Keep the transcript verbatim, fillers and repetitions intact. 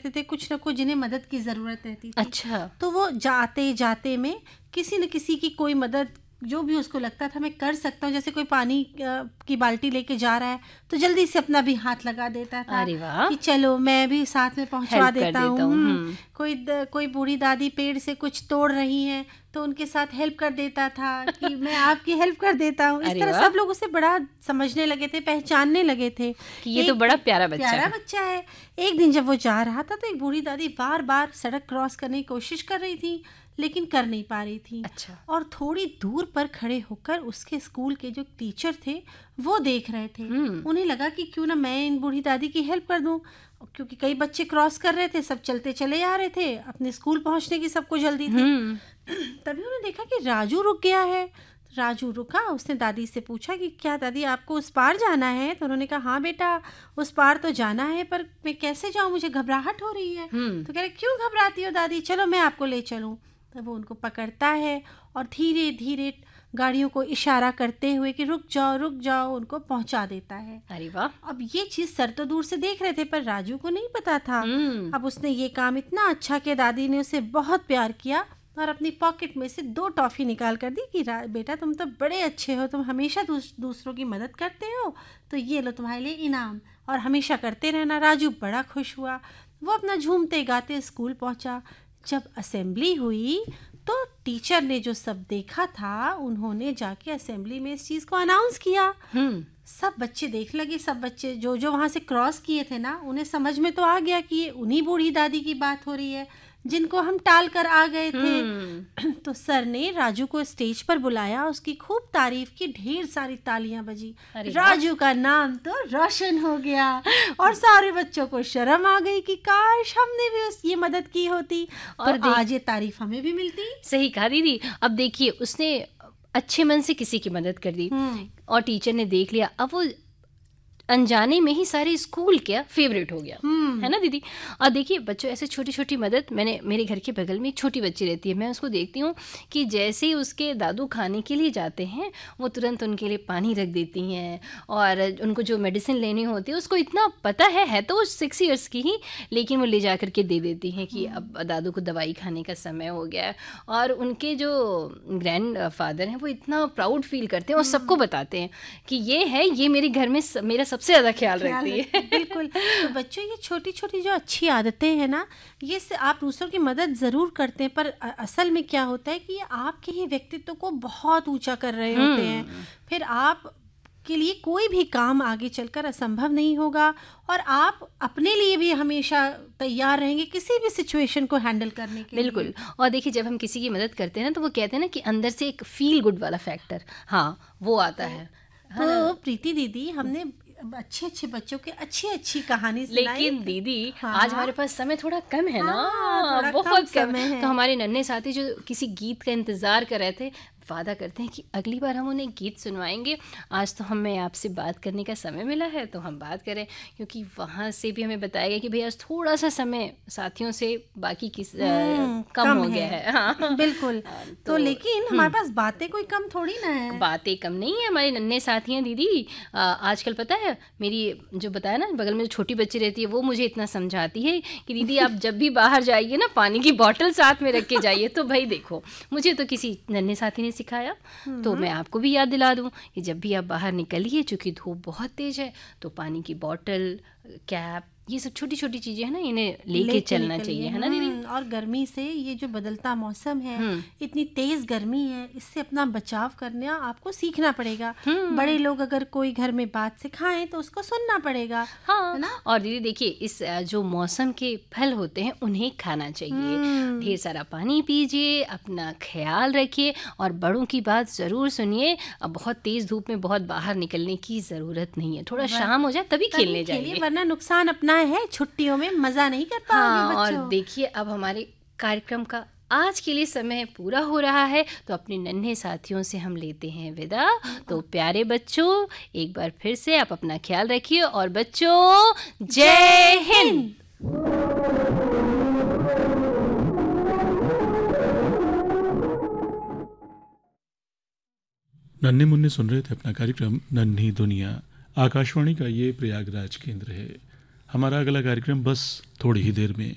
रहते थे कुछ ना कुछ जिन्हें मदद की ज़रूरत रहती थी। अच्छा। तो वो जाते जाते में किसी न किसी की कोई मदद जो भी उसको लगता था मैं कर सकता हूँ, जैसे कोई पानी की बाल्टी लेके जा रहा है तो जल्दी से अपना भी हाथ लगा देता था। अरे वाह! कि चलो मैं भी साथ में पहुँचवा देता हूँ। कोई कोई बूढ़ी दादी पेड़ से कुछ तोड़ रही हैं तो उनके साथ हेल्प कर देता था कि मैं आपकी हेल्प कर देता हूँ। इस तरह सब लोग उसे बड़ा समझने लगे थे, पहचानने लगे थे कि ये तो बड़ा प्यारा बच्चा प्यारा है। बच्चा है। एक दिन जब वो जा रहा था तो एक बूढ़ी दादी बार बार सड़क क्रॉस करने की कोशिश कर रही थी लेकिन कर नहीं पा रही थी। अच्छा। और थोड़ी दूर पर खड़े होकर उसके स्कूल के जो टीचर थे वो देख रहे थे। उन्हें लगा कि क्यों ना मैं इन बूढ़ी दादी की हेल्प कर दूं, क्योंकि कई बच्चे क्रॉस कर रहे थे, सब चलते चले आ रहे थे, अपने स्कूल पहुंचने की सबको जल्दी थी। तभी उन्हें देखा कि राजू रुक गया है। राजू रुका, उसने दादी से पूछा कि क्या दादी आपको उस पार जाना है? तो उन्होंने कहा हाँ बेटा उस पार तो जाना है, पर मैं कैसे जाऊं, मुझे घबराहट हो रही है। तो कह रहे क्यों घबराती हो दादी, चलो मैं आपको ले चलूं। तब वो उनको पकड़ता है और धीरे धीरे गाड़ियों को इशारा करते हुए कि रुक जाओ रुक जाओ उनको पहुंचा देता है। अरे वाह! अब ये चीज सर तो दूर से देख रहे थे पर राजू को नहीं पता था। अब उसने ये काम इतना अच्छा किया, दादी ने उसे बहुत प्यार किया और अपनी पॉकेट में से दो टॉफी निकाल कर दी कि बेटा तुम तो बड़े अच्छे हो, तुम हमेशा दूस, दूसरों की मदद करते हो, तो ये लो तुम्हारे लिए इनाम और हमेशा करते रहना। राजू बड़ा खुश हुआ, वो अपना झूमते गाते स्कूल पहुंचा। जब असेंबली हुई तो टीचर ने जो सब देखा था उन्होंने जाके असेंबली में इस चीज़ को अनाउंस किया। सब बच्चे देख लगे, सब बच्चे जो जो वहाँ से क्रॉस किए थे ना उन्हें समझ में तो आ गया कि ये उन्हीं बूढ़ी दादी की बात हो रही है जिनको हम टाल कर आ गए थे। तो सर ने राजू को स्टेज पर बुलाया, उसकी खूब तारीफ की, ढेर सारी तालियां बजी। राजू का नाम तो रोशन हो गया और सारे बच्चों को शर्म आ गई कि काश हमने भी उस ये मदद की होती और तो आज ये तारीफ हमें भी मिलती। सही कहा दीदी। अब देखिए उसने अच्छे मन से किसी की मदद कर दी और टीचर ने देख लिया, अब वो अनजाने में ही सारे स्कूल क्या फेवरेट हो गया, है ना दीदी। और देखिए बच्चों ऐसे छोटी छोटी मदद, मैंने मेरे घर के बगल में एक छोटी बच्ची रहती है, मैं उसको देखती हूँ कि जैसे ही उसके दादू खाने के लिए जाते हैं वो तुरंत उनके लिए पानी रख देती हैं और उनको जो मेडिसिन लेनी होती है उसको इतना पता है है तो वो सिक्स ईयर्स की ही, लेकिन वो ले जा कर के दे देती हैं कि अब दादू को दवाई खाने का समय हो गया है। और उनके जो ग्रैंड फादर हैं वो इतना प्राउड फील करते हैं और सबको बताते हैं कि ये है, ये मेरे घर में मेरा सबसे ज़्यादा ख्याल रखती है। बिल्कुल। तो बच्चों ये छोटी छोटी जो अच्छी आदतें हैं ना, ये से आप दूसरों की मदद ज़रूर करते हैं पर असल में क्या होता है कि ये आपके ही व्यक्तित्व को बहुत ऊंचा कर रहे होते हैं। फिर आप के लिए कोई भी काम आगे चलकर असंभव नहीं होगा और आप अपने लिए भी हमेशा तैयार रहेंगे किसी भी सिचुएशन को हैंडल करने के लिए। बिल्कुल। और देखिए जब हम किसी की मदद करते हैं ना तो वो कहते हैं ना कि अंदर से एक फील गुड वाला फैक्टर, हाँ वो आता है। तो प्रीति दीदी हमने अच्छे अच्छे बच्चों के अच्छी अच्छी कहानी सुनाई, लेकिन दीदी हाँ, आज हमारे पास समय थोड़ा कम है ना, हाँ, बहुत कम समय है। तो हमारे नन्हे साथी जो किसी गीत का इंतजार कर रहे थे वादा करते हैं कि अगली बार हम उन्हें गीत सुनवाएंगे। आज तो हमें आपसे बात करने का समय मिला है तो हम बात करें, क्योंकि वहाँ से भी हमें बताया गया कि भाई आज थोड़ा सा समय साथियों से बाकी किस कम, कम हो गया है। हाँ बिल्कुल। तो, तो लेकिन हमारे पास बातें कोई कम थोड़ी ना है। बातें कम नहीं है, हमारे नन्हे साथी हैं दीदी। आजकल पता है मेरी जो बताया ना बगल में जो छोटी बच्ची रहती है वो मुझे इतना समझाती है कि दीदी आप जब भी बाहर जाइए ना पानी की बॉटल साथ में रख के जाइए। तो भाई देखो मुझे तो किसी नन्हे साथी ने सिखाया तो मैं आपको भी याद दिला दूं कि जब भी आप बाहर निकलिए, चूंकि धूप बहुत तेज है, तो पानी की बोतल, कैप, ये सब छोटी छोटी चीजें हैं ना इन्हें लेके ले चलना चाहिए, है ना दीदी। और गर्मी से ये जो बदलता मौसम है, इतनी तेज गर्मी है, इससे अपना बचाव करना आपको सीखना पड़ेगा। बड़े लोग अगर कोई घर में बात सिखाएं तो उसको सुनना पड़ेगा, हाँ है ना। और दीदी देखिए इस जो मौसम के फल होते हैं उन्हें खाना चाहिए, ढेर सारा पानी पीजिए, अपना ख्याल रखिए और बड़ों की बात जरूर सुनिए। अब बहुत तेज धूप में बहुत बाहर निकलने की जरूरत नहीं है, थोड़ा शाम हो जाए तभी खेलने जाइए, वरना नुकसान अपना है, छुट्टियों में मजा नहीं कर पाओगे। हाँ, और देखिए अब हमारे कार्यक्रम का आज के लिए समय पूरा हो रहा है तो अपने नन्हे साथियों से हम लेते हैं विदा। तो प्यारे बच्चों एक बार फिर से आप अपना ख्याल रखिए और बच्चों जय हिंद। नन्हे मुन्ने सुन रहे थे अपना कार्यक्रम नन्ही दुनिया। आकाशवाणी का ये प्रयागराज केंद्र है। हमारा अगला कार्यक्रम बस थोड़ी ही देर में।